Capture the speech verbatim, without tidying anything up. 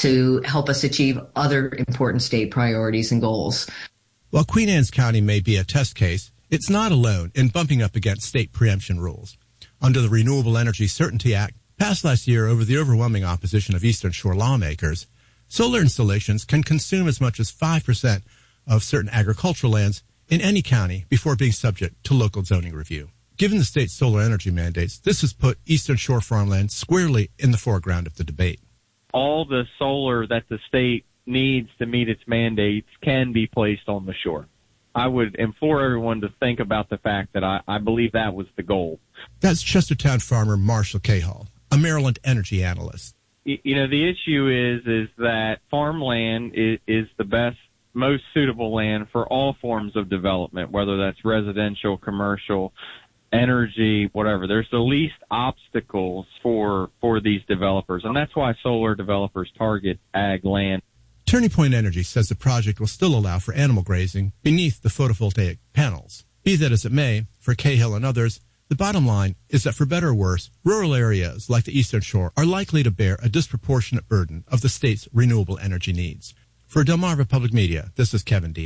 to help us achieve other important state priorities and goals. While Queen Anne's County may be a test case, it's not alone in bumping up against state preemption rules. Under the Renewable Energy Certainty Act, passed last year over the overwhelming opposition of Eastern Shore lawmakers, solar installations can consume as much as five percent of certain agricultural lands in any county before being subject to local zoning review. Given the state's solar energy mandates, this has put Eastern Shore farmland squarely in the foreground of the debate. All the solar that the state needs to meet its mandates can be placed on the shore. I would implore everyone to think about the fact that I, I believe that was the goal. That's Chestertown farmer Marshall Cahall, a Maryland energy analyst. You know, the issue is is that farmland is, is the best, most suitable land for all forms of development, whether that's residential, commercial, energy, whatever. There's the least obstacles for for these developers, and that's why solar developers target ag land. Turning Point Energy says the project will still allow for animal grazing beneath the photovoltaic panels. Be that as it may, for Cahill and others, the bottom line is that for better or worse, rural areas like the Eastern Shore are likely to bear a disproportionate burden of the state's renewable energy needs. For Delmarva Public Media, this is Kevin D.